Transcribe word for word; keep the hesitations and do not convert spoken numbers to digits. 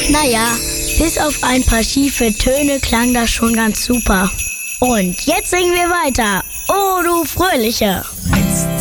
Naja, bis auf ein paar schiefe Töne klang das schon ganz super. Und jetzt singen wir weiter. Oh, du Fröhliche. Eins,